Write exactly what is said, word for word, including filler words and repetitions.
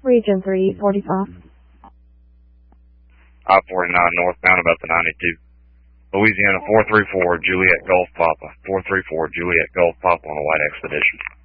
Region three forty-five. I forty-nine northbound about the ninety-two. Louisiana four three four, Juliet Golf Papa. four three four, Juliet Golf Papa on a white expedition.